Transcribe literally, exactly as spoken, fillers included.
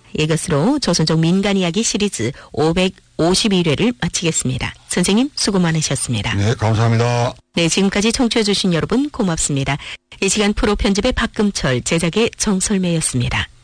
이것으로 조선족 민간 이야기 시리즈 오백오십일 회를 마치겠습니다. 선생님 수고 많으셨습니다. 네, 감사합니다. 네, 지금까지 청취해 주신 여러분 고맙습니다. 이 시간 프로 편집의 박금철, 제작의 정설매였습니다.